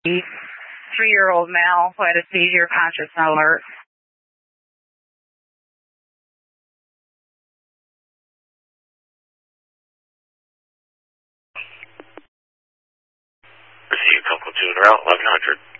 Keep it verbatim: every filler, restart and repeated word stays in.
three-year-old male who had a seizure, conscious and alert. Receive Uncle June route eleven hundred.